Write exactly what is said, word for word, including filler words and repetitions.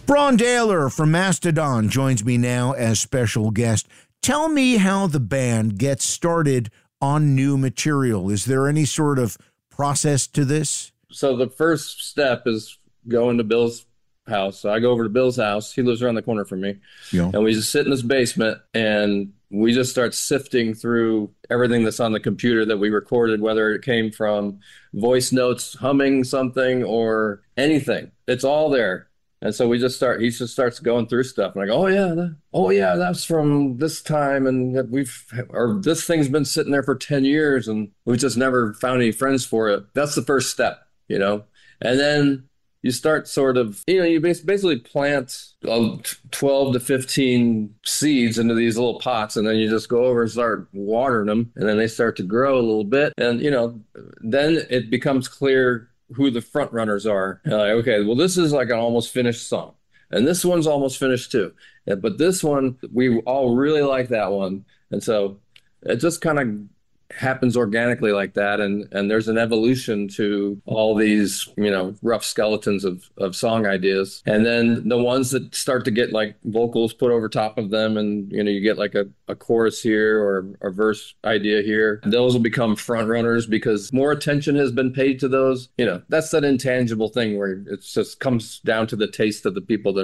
Braun Daler from Mastodon joins me now as special guest. Tell me how the band gets started on new material. Is there any sort of process to this? So the first step is going to Bill's house. So I go over to Bill's house. He lives around the corner from me. Yeah. And we just sit in this basement and we just start sifting through everything that's on the computer that we recorded, whether it came from voice notes, humming something or anything. It's all there. And so we just start, he just starts going through stuff. And I go, oh yeah, that, oh yeah, that's from this time. And we've, or this thing's been sitting there for ten years and we just never found any friends for it. That's the first step, you know? And then you start sort of, you know, you basically plant twelve to fifteen seeds into these little pots, and then you just go over and start watering them, and then they start to grow a little bit. And, you know, then it becomes clear who the front runners are. Uh, okay, well, this is like an almost finished song. And this one's almost finished too. But this one, we all really like that one. And so it just kind of happens organically like that, and and there's an evolution to all these, you know, rough skeletons of of song ideas. And then the ones that start to get like vocals put over top of them, and you know, you get like a, a chorus here or a verse idea here, those will become front runners because more attention has been paid to those. You know, that's that intangible thing where it just comes down to the taste of the people that